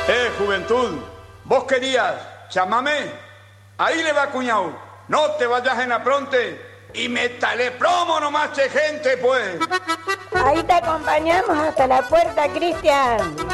Juventud, vos querías, chámame. Ahí le va, cuñado. No te vayas en apronte y métale plomo nomás, che gente, pues. Ahí te acompañamos hasta la puerta, Cristian.